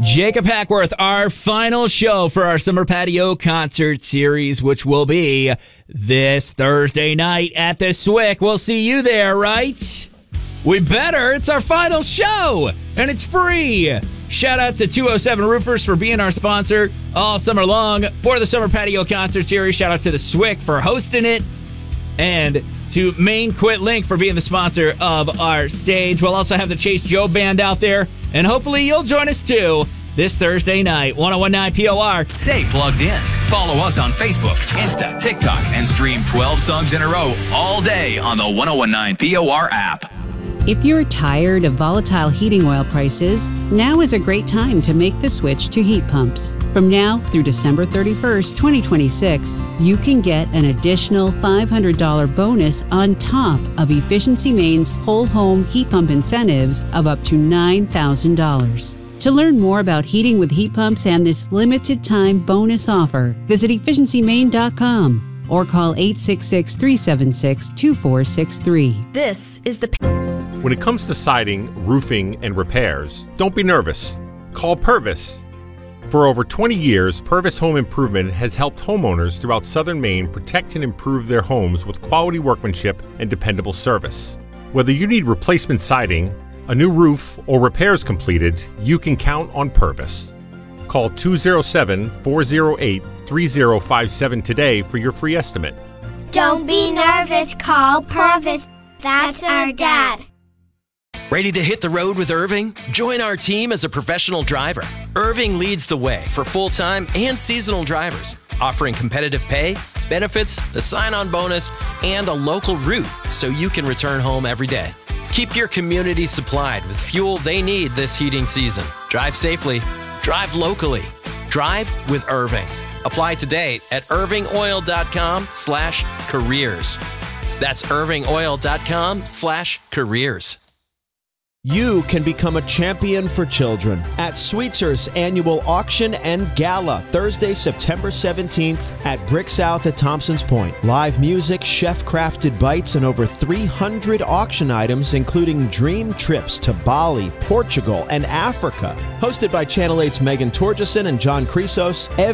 Jacob Hackworth, our final show for our Summer Patio Concert Series, which will be this Thursday night at the SWIC. We'll see you there, right? We better. It's our final show, and it's free. Shout out to 207 Roofers for being our sponsor all summer long for the Summer Patio Concert Series. Shout out to the SWIC for hosting it, and to Maine Quit Link for being the sponsor of our stage. We'll also have the Chase Joe Band out there, and hopefully you'll join us too this Thursday night, 1019 POR. Stay plugged in. Follow us on Facebook, Insta, TikTok, and stream 12 songs in a row all day on the 1019 POR app. If you're tired of volatile heating oil prices, now is a great time to make the switch to heat pumps. From now through December 31st, 2026, you can get an additional $500 bonus on top of Efficiency Maine's whole home heat pump incentives of up to $9,000. To learn more about heating with heat pumps and this limited time bonus offer, visit efficiencymaine.com or call 866-376-2463. This is the... When it comes to siding, roofing, and repairs, don't be nervous. Call Purvis. For over 20 years, Purvis Home Improvement has helped homeowners throughout southern Maine protect and improve their homes with quality workmanship and dependable service. Whether you need replacement siding, a new roof, or repairs completed, you can count on Purvis. Call 207-408-3057 today for your free estimate. Don't be nervous, call Purvis. That's our dad. Ready to hit the road with Irving? Join our team as a professional driver. Irving leads the way for full-time and seasonal drivers, offering competitive pay, benefits, the sign-on bonus, and a local route so you can return home every day. Keep your community supplied with fuel they need this heating season. Drive safely. Drive locally. Drive with Irving. Apply today at irvingoil.com/careers. That's irvingoil.com/careers. You can become a champion for children at Sweetzer's annual auction and gala, Thursday, September 17th at Brick South at Thompson's Point. Live music, chef-crafted bites, and over 300 auction items, including dream trips to Bali, Portugal, and Africa. Hosted by Channel 8's Megan Torgeson and John Chrysos.